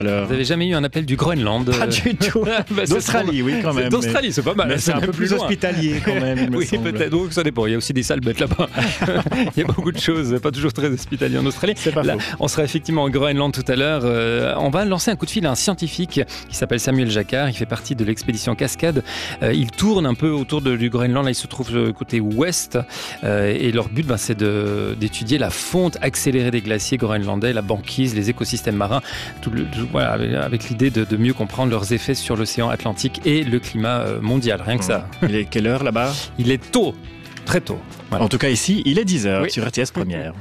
Alors... Vous n'avez jamais eu un appel du Groenland? Pas du tout. D'Australie, oui, quand même. D'Australie, c'est pas mal. Mais c'est un peu plus hospitalier quand même, il me semble. Oui, peut-être. Donc ça dépend. Il y a aussi des salles bêtes là-bas. Il y a beaucoup de choses, pas toujours très hospitalier en Australie. C'est pas faux. On sera effectivement au Groenland tout à l'heure. On va lancer un coup de fil à un scientifique qui s'appelle Samuel Jacquard. Il fait partie de l'expédition Cascade. Il tourne un peu autour du Groenland. Là, il se trouve côté ouest. Et leur but, c'est d'étudier la fonte accélérée des glaciers groenlandais, la banquise, les écosystèmes marins, voilà, avec l'idée de mieux comprendre leurs effets sur l'océan Atlantique et le climat mondial, rien que ça. Il est quelle heure là-bas? Il est tôt, très tôt. Voilà. En tout cas ici, il est 10h sur RTS Première.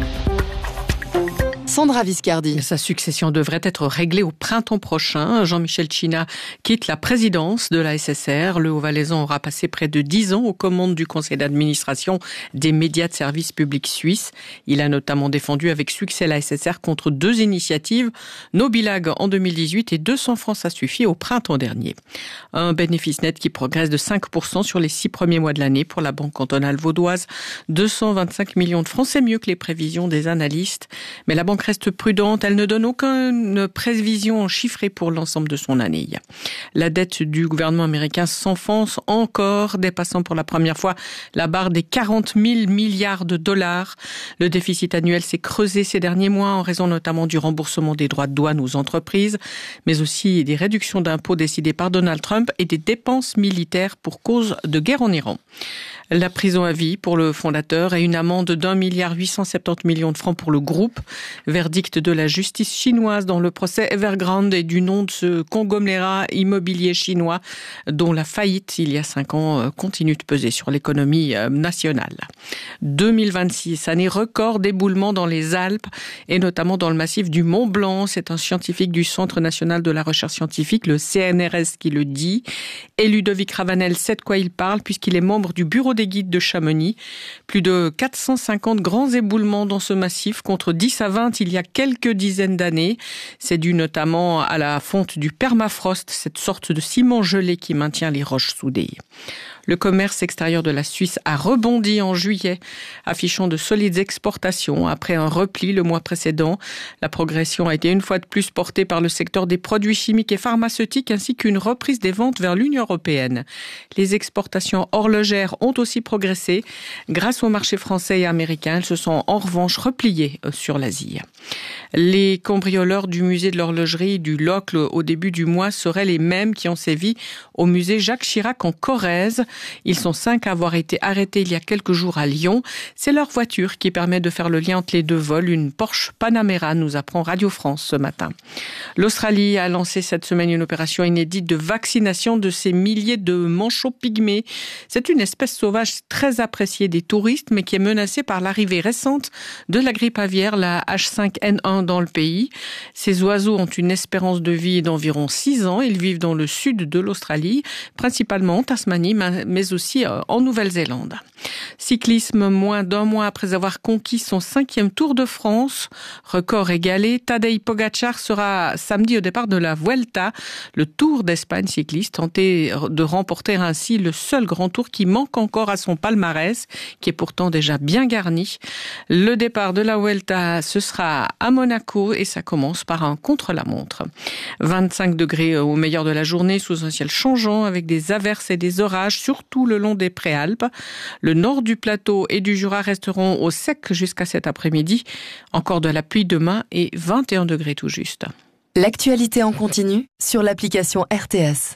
Sandra Viscardi. Sa succession devrait être réglée au printemps prochain. Jean-Michel China quitte la présidence de la SSR. Le Haut-Valaisan aura passé près de 10 ans aux commandes du conseil d'administration des médias de service public suisse. Il a notamment défendu avec succès la SSR contre 2 initiatives, Nobilag en 2018 et 200 francs ça suffit au printemps dernier. Un bénéfice net qui progresse de 5% sur les 6 premiers mois de l'année pour la Banque cantonale vaudoise. 225 millions de francs, c'est mieux que les prévisions des analystes. Mais la banque reste prudente, elle ne donne aucune prévision chiffrée pour l'ensemble de son année. La dette du gouvernement américain s'enfonce encore, dépassant pour la première fois la barre des 40 000 milliards de dollars. Le déficit annuel s'est creusé ces derniers mois en raison notamment du remboursement des droits de douane aux entreprises, mais aussi des réductions d'impôts décidées par Donald Trump et des dépenses militaires pour cause de guerre en Iran. La prison à vie pour le fondateur et une amende d'1,870 milliard de francs pour le groupe. Verdict de la justice chinoise dans le procès Evergrande et du nom de ce conglomérat immobilier chinois dont la faillite, il y a 5 ans, continue de peser sur l'économie nationale. 2026, année record d'éboulements dans les Alpes et notamment dans le massif du Mont Blanc. C'est un scientifique du Centre national de la recherche scientifique, le CNRS, qui le dit. Et Ludovic Ravanel sait de quoi il parle puisqu'il est membre du bureau des guides de Chamonix. Plus de 450 grands éboulements dans ce massif contre 10 à 20 il y a quelques dizaines d'années. C'est dû notamment à la fonte du permafrost, cette sorte de ciment gelé qui maintient les roches soudées. Le commerce extérieur de la Suisse a rebondi en juillet, affichant de solides exportations après un repli le mois précédent. La progression a été une fois de plus portée par le secteur des produits chimiques et pharmaceutiques ainsi qu'une reprise des ventes vers l'Union européenne. Les exportations horlogères ont aussi progressé. Grâce au marché français et américain, elles se sont en revanche repliées sur l'Asie. Les cambrioleurs du musée de l'horlogerie du Locle au début du mois seraient les mêmes qui ont sévi au musée Jacques Chirac en Corrèze. Ils sont 5 à avoir été arrêtés il y a quelques jours à Lyon. C'est leur voiture qui permet de faire le lien entre les 2 vols. Une Porsche Panamera, nous apprend Radio France ce matin. L'Australie a lancé cette semaine une opération inédite de vaccination de ces milliers de manchots pygmées. C'est une espèce sauvage très appréciée des touristes, mais qui est menacée par l'arrivée récente de la grippe aviaire, la H5N1 dans le pays. Ces oiseaux ont une espérance de vie d'environ 6 ans. Ils vivent dans le sud de l'Australie, principalement en Tasmanie, mais aussi en Nouvelle-Zélande. Cyclisme, moins d'1 mois après avoir conquis son 5e Tour de France. Record égalé, Tadej Pogačar sera samedi au départ de la Vuelta, le Tour d'Espagne cycliste, tenté de remporter ainsi le seul grand tour qui manque encore à son palmarès, qui est pourtant déjà bien garni. Le départ de la Vuelta, ce sera à Monaco et ça commence par un contre-la-montre. 25 degrés au meilleur de la journée sous un ciel changeant avec des averses et des orages, surtout le long des Préalpes. Le nord du plateau et du Jura resteront au sec jusqu'à cet après-midi. Encore de la pluie demain et 21 degrés tout juste. L'actualité en continu sur l'application RTS.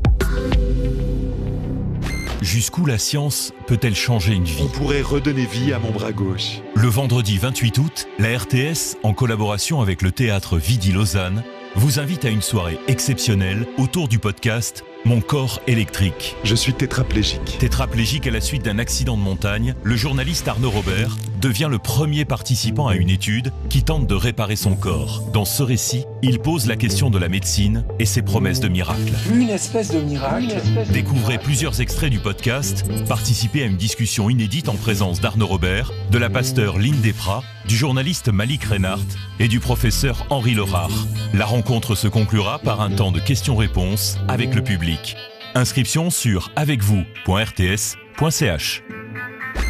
Jusqu'où la science peut-elle changer une vie ? On pourrait redonner vie à mon bras gauche. Le vendredi 28 août, la RTS, en collaboration avec le théâtre Vidi Lausanne, vous invite à une soirée exceptionnelle autour du podcast Mon corps électrique. Je suis tétraplégique. Tétraplégique à la suite d'un accident de montagne, le journaliste Arnaud Robert devient le premier participant à une étude qui tente de réparer son corps. Dans ce récit, il pose la question de la médecine et ses promesses de miracle. Une espèce de miracle. Découvrez plusieurs extraits du podcast, participez à une discussion inédite en présence d'Arnaud Robert, de la pasteure Lynn Desprats, du journaliste Malik Reinhardt et du professeur Henri Lerard. La rencontre se conclura par un temps de questions-réponses avec le public. Inscription sur avecvous.rts.ch.